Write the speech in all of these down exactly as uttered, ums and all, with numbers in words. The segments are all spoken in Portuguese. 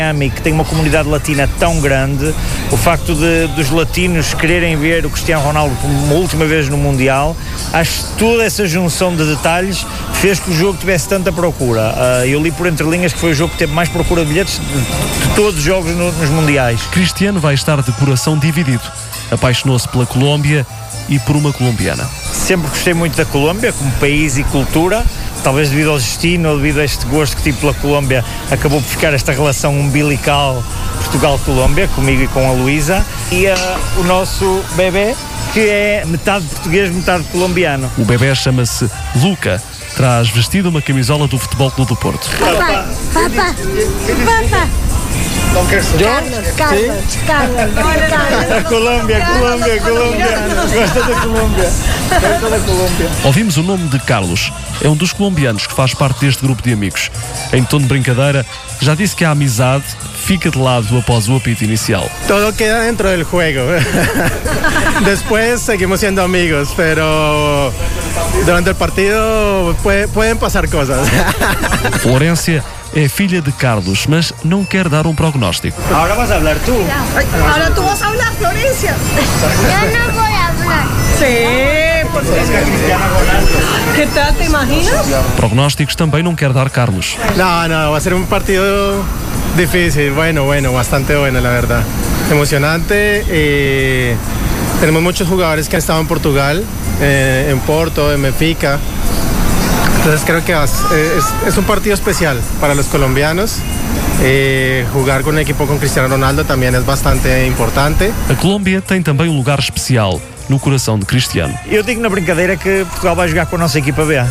Miami, que tem uma comunidade latina tão grande, o facto de, dos latinos quererem ver o Cristiano Ronaldo por uma última vez no Mundial, acho que toda essa junção de detalhes fez que o jogo tivesse tanta procura. Uh, eu li por entre linhas que foi o jogo que teve mais procura de bilhetes de, de todos os jogos no, nos Mundiais. Cristiano vai estar de coração dividido. Apaixonou-se pela Colômbia e por uma colombiana. Sempre gostei muito da Colômbia como país e cultura. Talvez devido ao destino ou devido a este gosto que tive pela Colômbia, acabou por ficar esta relação umbilical Portugal-Colômbia, comigo e com a Luísa. E uh, o nosso bebê, que é metade português, metade colombiano. O bebê chama-se Luca. Traz vestido uma camisola do Futebol Clube do Porto. Papá, papá, papá. Não quer ser? Carlos, Carlos, Carlos, Carlos. Colômbia, Colômbia, Colômbia. Gosta da Colômbia. Gosta da Colômbia. Ouvimos o nome de Carlos. É um dos colombianos que faz parte deste grupo de amigos. Em tom de brincadeira, já disse que a amizade fica de lado após o apito inicial. Todo queda dentro del juego. Después seguimos siendo amigos, pero durante el partido puede, pueden pasar cosas. Florência é filha de Carlos, mas não quer dar um prognóstico. Agora vas a hablar tú. Ahora tú vas a hablar, Florencia. Yo no voy a hablar. Sí, porque es que Cristiano Ronaldo. ¿Qué tal, te imaginas? Prognósticos também não quer dar Carlos. No, no, va a ser un partido difícil, bueno, bueno, bastante bueno, la verdad. Emocionante. Eh, tenemos muchos jugadores que han estado en Portugal, eh, en Porto, en Benfica. Entonces creo que es, es un partido especial para los colombianos. Eh, jugar con un equipo con Cristiano Ronaldo también es bastante importante. A Colômbia tem também um lugar especial no coração de Cristiano. Eu digo na brincadeira que Portugal vai jogar com a nossa equipa B.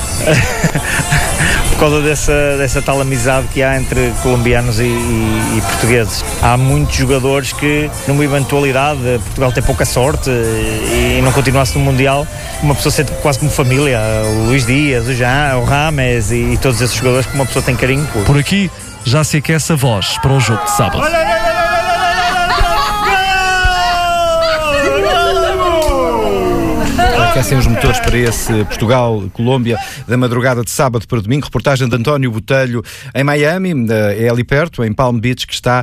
Por causa dessa, dessa tal amizade que há entre colombianos e, e, e portugueses. Há muitos jogadores que, numa eventualidade, Portugal tem pouca sorte e, e não continuasse no Mundial, uma pessoa sente quase como família. O Luís Dias, o Jean, o Rames e, e todos esses jogadores que uma pessoa tem carinho por. Por aqui já se aquece a voz para o jogo de sábado. Aquecem os motores para esse Portugal-Colômbia da madrugada de sábado para domingo. Reportagem de António Botelho em Miami, é ali perto, em Palm Beach, que está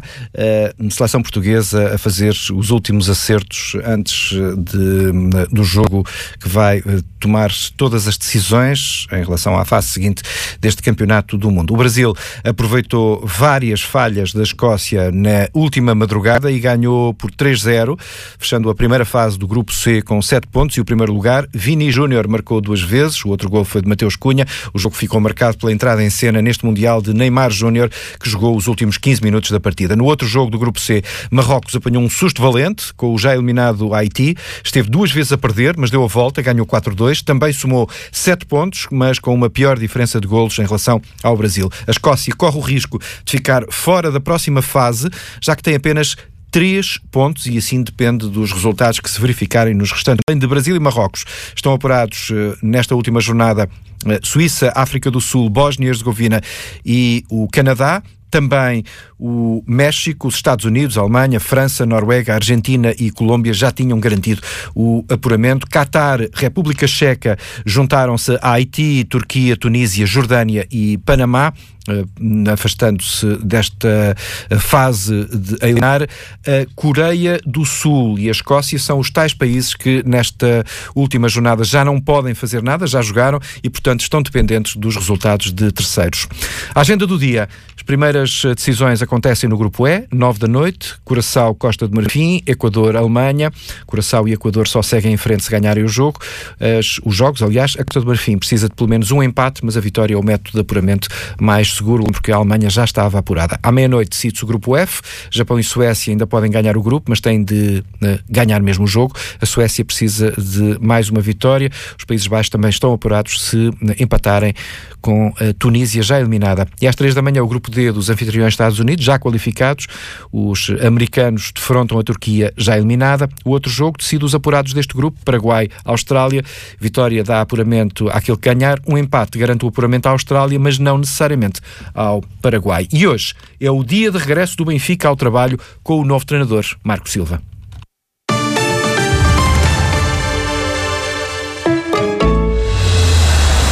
a seleção portuguesa a fazer os últimos acertos antes de, do jogo que vai tomar todas as decisões em relação à fase seguinte deste campeonato do mundo. O Brasil aproveitou várias falhas da Escócia na última madrugada e ganhou por três zero, fechando a primeira fase do grupo C com sete pontos e o primeiro lugar. Vini Júnior marcou duas vezes, o outro gol foi de Mateus Cunha. O jogo ficou marcado pela entrada em cena neste Mundial de Neymar Júnior, que jogou os últimos quinze minutos da partida. No outro jogo do grupo C, Marrocos apanhou um susto valente com o já eliminado Haiti. Esteve duas vezes a perder, mas deu a volta, ganhou quatro dois. Também somou sete pontos, mas com uma pior diferença de golos em relação ao Brasil. A Escócia corre o risco de ficar fora da próxima fase, já que tem apenas três pontos e assim depende dos resultados que se verificarem nos restantes. Além de Brasil e Marrocos, estão apurados uh, nesta última jornada uh, Suíça, África do Sul, Bósnia e Herzegovina e o Canadá. Também o México, os Estados Unidos, a Alemanha, França, Noruega, Argentina e Colômbia já tinham garantido o apuramento. Catar, República Checa juntaram-se a Haiti, Turquia, Tunísia, Jordânia e Panamá, afastando-se desta fase de eliminar. A Coreia do Sul e a Escócia são os tais países que nesta última jornada já não podem fazer nada, já jogaram e, portanto, estão dependentes dos resultados de terceiros. A agenda do dia. As primeiras decisões acontecem no grupo E, nove da noite, Curaçao, Costa de Marfim, Equador, Alemanha. Curaçao e Equador só seguem em frente se ganharem o jogo. As, os jogos, aliás, a Costa de Marfim precisa de pelo menos um empate, mas a vitória é o método de apuramento mais seguro, porque a Alemanha já estava apurada. À meia-noite decide-se o grupo F. Japão e Suécia ainda podem ganhar o grupo, mas têm de uh, ganhar mesmo o jogo. A Suécia precisa de mais uma vitória. Os Países Baixos também estão apurados se uh, empatarem com a Tunísia já eliminada. E às três da manhã o grupo D dos anfitriões Estados Unidos, já qualificados. Os americanos defrontam a Turquia já eliminada. O outro jogo decide os apurados deste grupo, Paraguai, Austrália. Vitória dá apuramento àquele que ganhar. Um empate garante o apuramento à Austrália, mas não necessariamente ao Paraguai. E hoje é o dia de regresso do Benfica ao trabalho com o novo treinador, Marco Silva.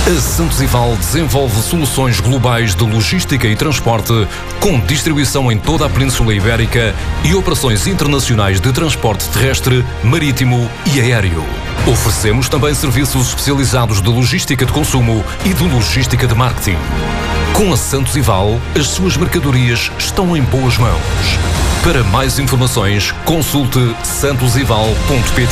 A Santos Ival desenvolve soluções globais de logística e transporte com distribuição em toda a Península Ibérica e operações internacionais de transporte terrestre, marítimo e aéreo. Oferecemos também serviços especializados de logística de consumo e de logística de marketing. Com a Santos Ival, as suas mercadorias estão em boas mãos. Para mais informações, consulte santos ival ponto pt.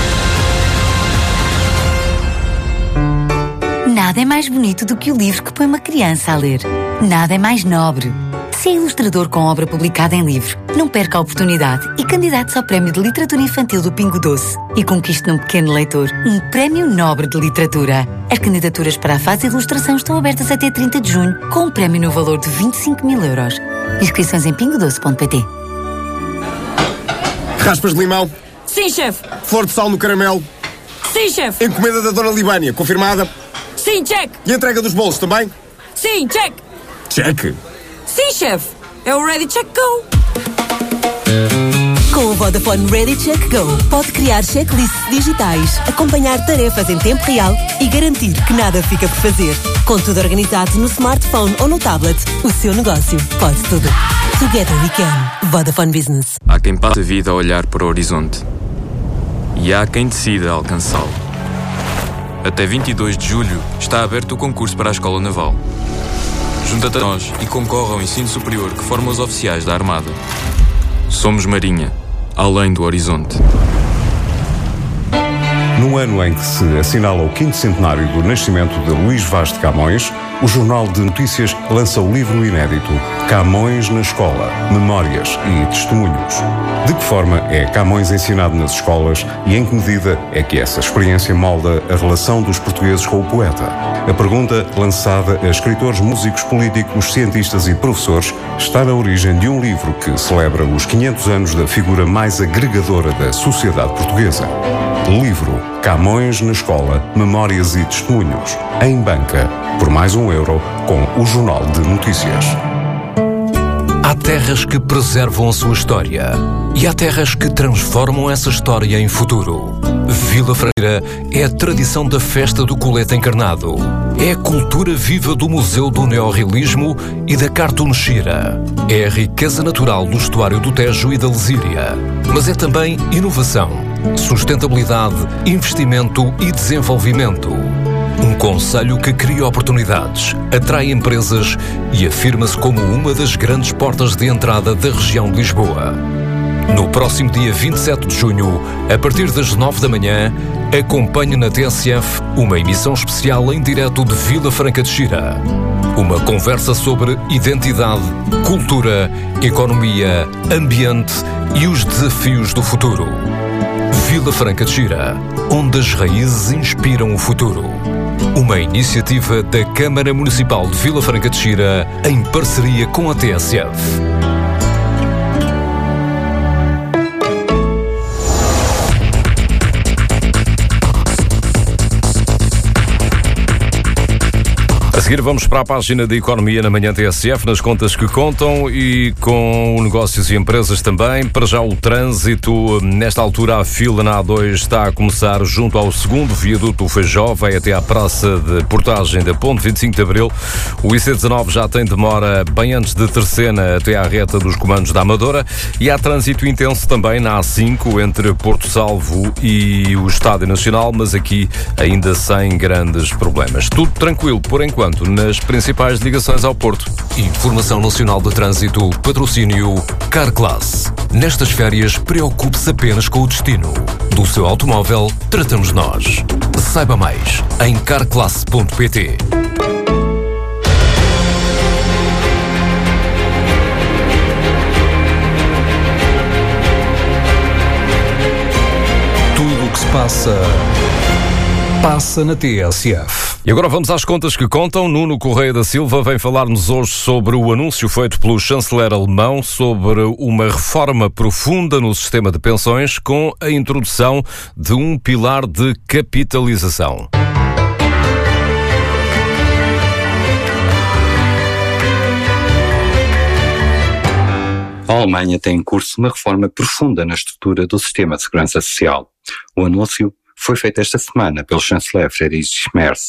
Nada é mais bonito do que o livro que põe uma criança a ler. Nada é mais nobre. Se é ilustrador com obra publicada em livro, não perca a oportunidade e candidate-se ao Prémio de Literatura Infantil do Pingo Doce e conquiste num pequeno leitor um Prémio Nobre de Literatura. As candidaturas para a fase de ilustração estão abertas até trinta de junho, com um prémio no valor de vinte e cinco mil euros. Inscrições em pingo doce ponto pt. Raspas de limão? Sim, chefe. Flor de sal no caramelo? Sim, chefe. Encomenda da Dona Libânia, confirmada? Sim, check. E a entrega dos bolos também? Sim, check. Check. Sim, chefe. É o Ready Check Go. Com o Vodafone Ready Check Go, pode criar checklists digitais, acompanhar tarefas em tempo real e garantir que nada fica por fazer. Com tudo organizado no smartphone ou no tablet, o seu negócio pode tudo. Together we can. Vodafone Business. Há quem passe a vida a olhar para o horizonte e há quem decida alcançá-lo. Até vinte e dois de julho está aberto o concurso para a Escola Naval. Junta-te a nós e concorre ao ensino superior que forma os oficiais da Armada. Somos Marinha, além do horizonte. No ano em que se assinala o quinto centenário do nascimento de Luís Vaz de Camões, o Jornal de Notícias lança o livro inédito Camões na Escola, Memórias e Testemunhos. De que forma é Camões ensinado nas escolas e em que medida é que essa experiência molda a relação dos portugueses com o poeta? A pergunta, lançada a escritores, músicos, políticos, cientistas e professores, está na origem de um livro que celebra os quinhentos anos da figura mais agregadora da sociedade portuguesa. Livro Camões na Escola, Memórias e Testemunhos. Em banca, por mais um euro, com o Jornal de Notícias. Há terras que preservam a sua história e há terras que transformam essa história em futuro. Vila Freira é a tradição da festa do colete encarnado. É a cultura viva do Museu do Neorrealismo e da Cartoon Shira. É a riqueza natural do estuário do Tejo e da Lesíria. Mas é também inovação, sustentabilidade, investimento e desenvolvimento. Um concelho que cria oportunidades, atrai empresas e afirma-se como uma das grandes portas de entrada da região de Lisboa. No próximo dia vinte e sete de junho, a partir das nove da manhã, acompanhe na T S F uma emissão especial em direto de Vila Franca de Xira. Uma conversa sobre identidade, cultura, economia, ambiente e os desafios do futuro. Vila Franca de Xira, onde as raízes inspiram o futuro. Uma iniciativa da Câmara Municipal de Vila Franca de Xira em parceria com a T S F. A seguir vamos para a página de Economia na Manhã T S F, nas contas que contam e com negócios e empresas também. Para já o trânsito, nesta altura a fila na A dois está a começar junto ao segundo viaduto do Feijó, vai até à praça de portagem da Ponte vinte e cinco de Abril. O I C dezanove já tem demora bem antes de Terceira até à reta dos comandos da Amadora e há trânsito intenso também na A cinco entre Porto Salvo e o Estádio Nacional, mas aqui ainda sem grandes problemas. Tudo tranquilo por enquanto nas principais ligações ao Porto. Informação Nacional de Trânsito, patrocínio Carclass. Nestas férias, preocupe-se apenas com o destino. Do seu automóvel, tratamos nós. Saiba mais em carclass ponto pt. Tudo o que se passa, passa na T S F. E agora vamos às contas que contam. Nuno Correia da Silva vem falar-nos hoje sobre o anúncio feito pelo chanceler alemão sobre uma reforma profunda no sistema de pensões com a introdução de um pilar de capitalização. A Alemanha tem em curso uma reforma profunda na estrutura do sistema de segurança social. O anúncio foi feito esta semana pelo chanceler Friedrich Merz.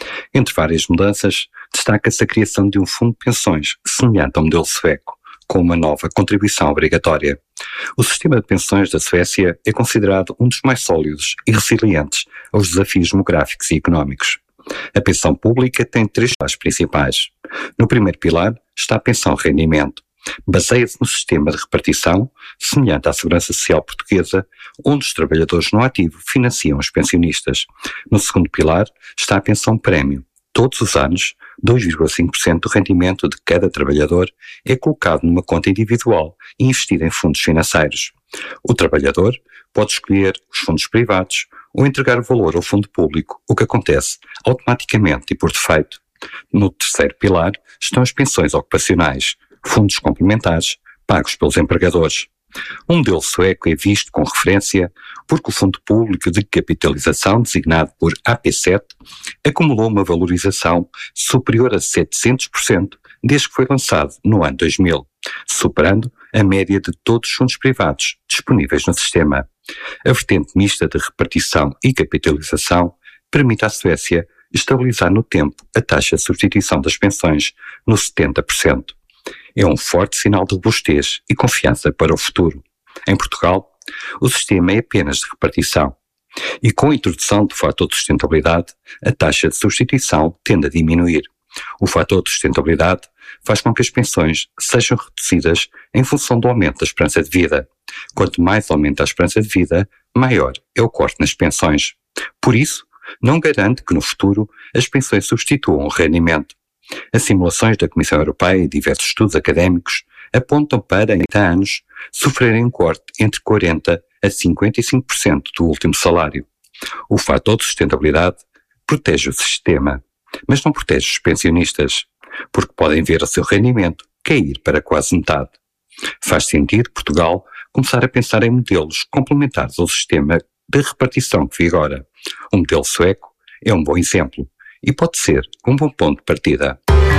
Entre várias mudanças, destaca-se a criação de um fundo de pensões semelhante ao modelo sueco, com uma nova contribuição obrigatória. O sistema de pensões da Suécia é considerado um dos mais sólidos e resilientes aos desafios demográficos e económicos. A pensão pública tem três pilares principais. No primeiro pilar está a pensão rendimento. Baseia-se no sistema de repartição, semelhante à Segurança Social portuguesa, onde os trabalhadores no ativo financiam os pensionistas. No segundo pilar está a pensão prémio. Todos os anos, dois vírgula cinco por cento do rendimento de cada trabalhador é colocado numa conta individual e investido em fundos financeiros. O trabalhador pode escolher os fundos privados ou entregar o valor ao fundo público, o que acontece automaticamente e por defeito. No terceiro pilar estão as pensões ocupacionais, fundos complementares pagos pelos empregadores. O modelo sueco é visto com referência porque o Fundo Público de Capitalização, designado por A P sete, acumulou uma valorização superior a setecentos por cento desde que foi lançado no ano dois mil, superando a média de todos os fundos privados disponíveis no sistema. A vertente mista de repartição e capitalização permite à Suécia estabilizar no tempo a taxa de substituição das pensões no setenta por cento. É um forte sinal de robustez e confiança para o futuro. Em Portugal, o sistema é apenas de repartição e com a introdução do fator de sustentabilidade, a taxa de substituição tende a diminuir. O fator de sustentabilidade faz com que as pensões sejam reduzidas em função do aumento da esperança de vida. Quanto mais aumenta a esperança de vida, maior é o corte nas pensões. Por isso, não garante que no futuro as pensões substituam o rendimento. As simulações da Comissão Europeia e diversos estudos académicos apontam para, em trinta anos, sofrerem um corte entre quarenta por cento a cinquenta e cinco por cento do último salário. O fator de sustentabilidade protege o sistema, mas não protege os pensionistas, porque podem ver o seu rendimento cair para quase metade. Faz sentido Portugal começar a pensar em modelos complementares ao sistema de repartição que vigora. O modelo sueco é um bom exemplo e pode ser um bom ponto de partida.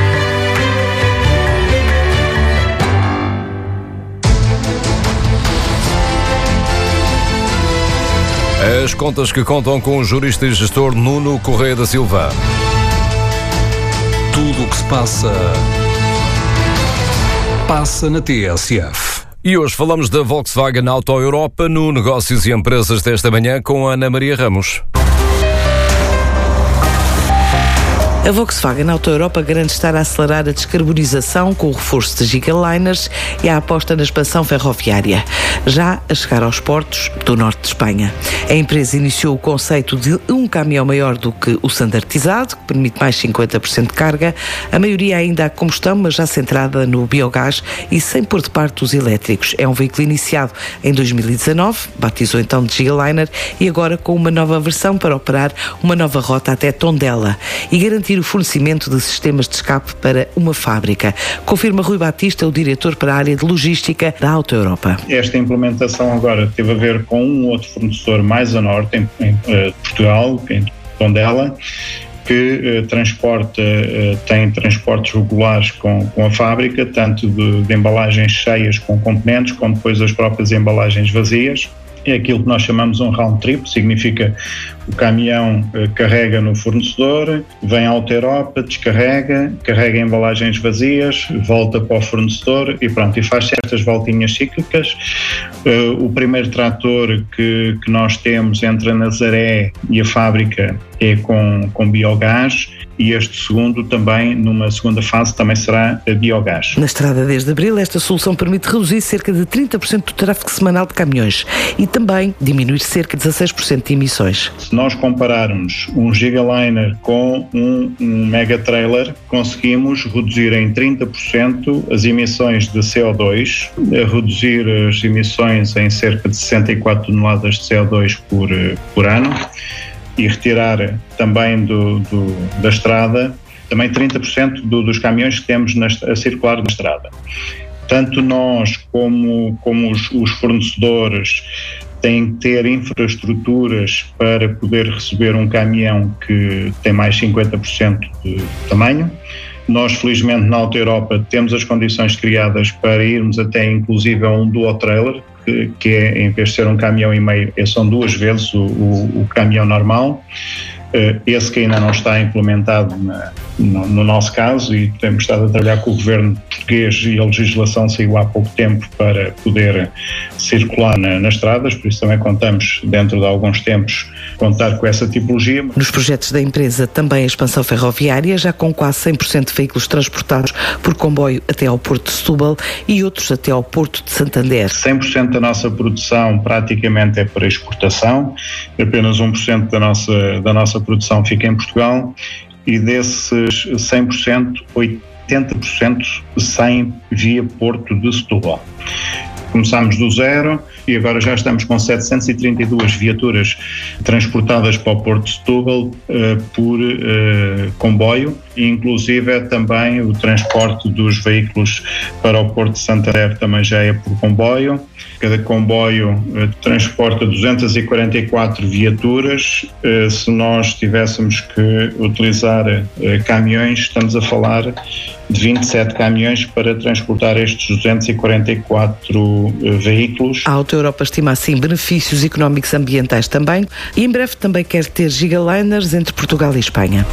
As contas que contam com o jurista e gestor Nuno Correia da Silva. Tudo o que se passa, passa na T S F. E hoje falamos da Volkswagen Auto Europa no Negócios e Empresas desta manhã com a Ana Maria Ramos. A Volkswagen Auto Europa garante estar a acelerar a descarbonização com o reforço de gigaliners e a aposta na expansão ferroviária, já a chegar aos portos do norte de Espanha. A empresa iniciou o conceito de um caminhão maior do que o standardizado, que permite mais cinquenta por cento de carga, a maioria ainda a combustão, mas já centrada no biogás e sem pôr de parte os elétricos. É um veículo iniciado em dois mil e dezanove, batizou então de Gigaliner e agora com uma nova versão para operar uma nova rota até Tondela e garantir o fornecimento de sistemas de escape para uma fábrica. Confirma Rui Batista, o diretor para a área de logística da Auto Europa. Esta implementação agora teve a ver com um outro fornecedor mais a norte, em, em uh, Portugal, em Tondela, que uh, transporta, uh, tem transportes regulares com, com a fábrica, tanto de, de embalagens cheias com componentes, como depois as próprias embalagens vazias. É aquilo que nós chamamos um round trip, significa o caminhão eh, carrega no fornecedor, vem à Auto Europa, descarrega, carrega embalagens vazias, volta para o fornecedor e pronto, e faz certas voltinhas cíclicas. Uh, o primeiro trator que, que nós temos entre a Nazaré e a fábrica é com, com biogás. E este segundo também, numa segunda fase, também será a biogás. Na estrada desde abril, esta solução permite reduzir cerca de trinta por cento do tráfego semanal de caminhões e também diminuir cerca de dezasseis por cento de emissões. Se nós compararmos um Gigaliner com um, um Mega Trailer, conseguimos reduzir em trinta por cento as emissões de C O dois, reduzir as emissões em cerca de sessenta e quatro toneladas de C O dois por, por ano, e retirar também do, do, da estrada também trinta por cento do, dos caminhões que temos na, a circular na estrada. Tanto nós como, como os, os fornecedores têm que ter infraestruturas para poder receber um caminhão que tem mais cinquenta por cento de tamanho. Nós, felizmente, na Auto Europa temos as condições criadas para irmos até inclusive a um dual trailer, que, que é, em vez de ser um caminhão e meio, são duas vezes o, o, o caminhão normal. esse que ainda não está implementado na, no, no nosso caso, e temos estado a trabalhar com o governo português e a legislação saiu há pouco tempo para poder circular na, nas estradas, por isso também contamos, dentro de alguns tempos, contar com essa tipologia. Nos projetos da empresa também a expansão ferroviária, já com quase cem por cento de veículos transportados por comboio até ao Porto de Setúbal e outros até ao Porto de Santander. cem por cento da nossa produção praticamente é para exportação, apenas um por cento da nossa, da nossa produção fica em Portugal e desses cem por cento, oitenta por cento saem via Porto de Setúbal. Começámos do zero e agora já estamos com setecentas e trinta e duas viaturas transportadas para o Porto de Setúbal uh, por uh, comboio, e inclusive também o transporte dos veículos para o Porto de Santander também já é por comboio. Cada comboio uh, transporta duzentas e quarenta e quatro viaturas. Uh, se nós tivéssemos que utilizar uh, caminhões, estamos a falar de vinte e sete caminhões para transportar estes duzentos e quarenta e quatro veículos. A Auto Europa estima assim benefícios económicos ambientais também e em breve também quer ter gigaliners entre Portugal e Espanha.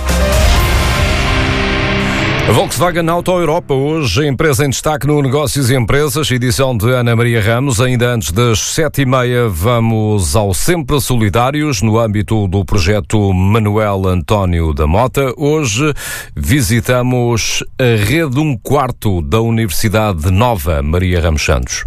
A Volkswagen Auto Europa, hoje a empresa em destaque no Negócios e Empresas, edição de Ana Maria Ramos. Ainda antes das sete e meia vamos ao Sempre Solidários, no âmbito do projeto Manuel António da Mota. Hoje visitamos a Rede um Quarto da Universidade Nova Maria Ramos Santos.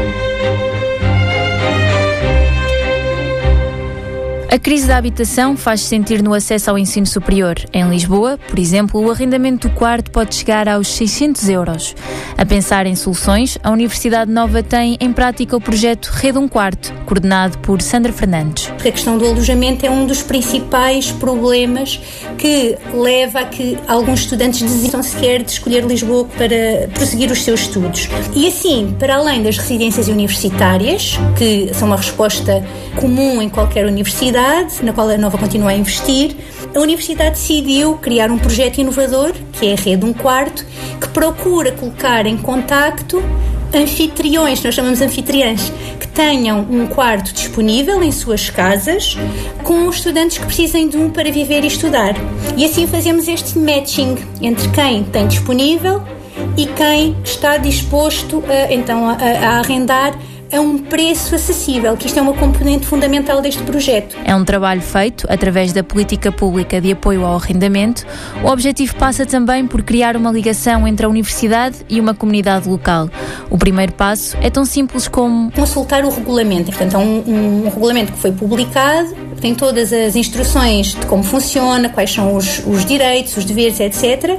A crise da habitação faz-se sentir no acesso ao ensino superior. Em Lisboa, por exemplo, o arrendamento do quarto pode chegar aos seiscentos euros. A pensar em soluções, a Universidade Nova tem em prática o projeto Rede um Quarto, coordenado por Sandra Fernandes. A questão do alojamento é um dos principais problemas que leva a que alguns estudantes desistam sequer de escolher Lisboa para prosseguir os seus estudos. E assim, para além das residências universitárias, que são uma resposta comum em qualquer universidade, na qual a Nova continua a investir, a Universidade decidiu criar um projeto inovador, que é a Rede um Quarto, que procura colocar em contacto anfitriões, nós chamamos anfitriãs, que tenham um quarto disponível em suas casas com estudantes que precisem de um para viver e estudar. E assim fazemos este matching entre quem tem disponível e quem está disposto a, então, a, a arrendar a um preço acessível, que isto é uma componente fundamental deste projeto. É um trabalho feito através da política pública de apoio ao arrendamento. O objetivo passa também por criar uma ligação entre a universidade e uma comunidade local. O primeiro passo é tão simples como consultar o regulamento. Portanto, é um, um regulamento que foi publicado, tem todas as instruções de como funciona, quais são os, os direitos, os deveres, etcétera.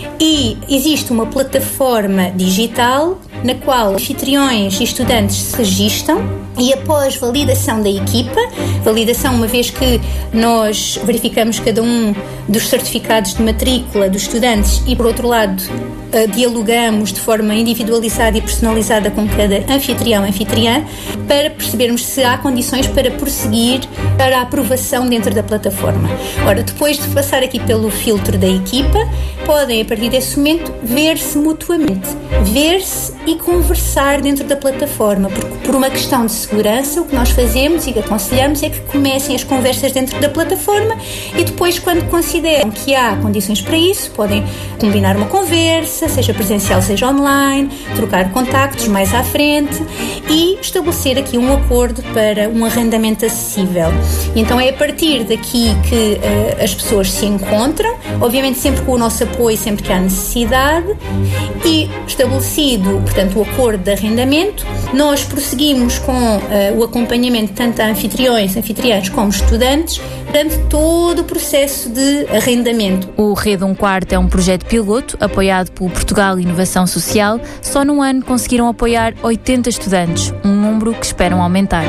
E existe uma plataforma digital na qual anfitriões e estudantes se registam e após validação da equipa, validação uma vez que nós verificamos cada um dos certificados de matrícula dos estudantes e, por outro lado, dialogamos de forma individualizada e personalizada com cada anfitrião, anfitriã, para percebermos se há condições para prosseguir para a aprovação dentro da plataforma. Ora, depois de passar aqui pelo filtro da equipa, podem, a partir desse momento, ver-se mutuamente, ver-se e conversar dentro da plataforma, porque por uma questão de segurança, o que nós fazemos e aconselhamos é que comecem as conversas dentro da plataforma e depois, quando consideram que há condições para isso, podem combinar uma conversa, seja presencial, seja online, trocar contactos mais à frente e estabelecer aqui um acordo para um arrendamento acessível. E então é a partir daqui que uh, as pessoas se encontram, obviamente sempre com o nosso apoio, sempre que há necessidade, e estabelecido, portanto, o acordo de arrendamento, nós prosseguimos com uh, o acompanhamento tanto a anfitriões, anfitriãs como estudantes durante todo o processo de arrendamento. O Rede um Quarto é um projeto piloto apoiado pelo Portugal Inovação Social. Só num ano conseguiram apoiar oitenta estudantes, um número que esperam aumentar.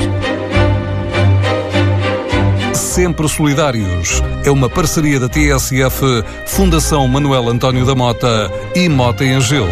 Sempre Solidários é uma parceria da T S F, Fundação Manuel António da Mota e Mota em Gelo.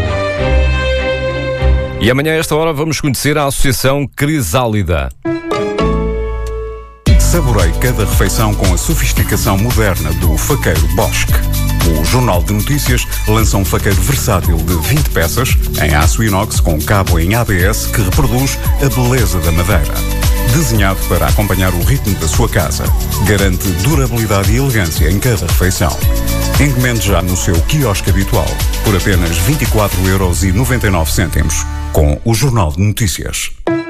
E amanhã a esta hora vamos conhecer a Associação Crisálida. saboreie cada refeição com a sofisticação moderna do faqueiro Bosch. O Jornal de Notícias lança um faqueiro versátil de vinte peças, em aço inox com cabo em A B S que reproduz a beleza da madeira. Desenhado para acompanhar o ritmo da sua casa, garante durabilidade e elegância em cada refeição. Encomende já no seu quiosque habitual, por apenas vinte e quatro euros e noventa e nove cêntimos, com o Jornal de Notícias.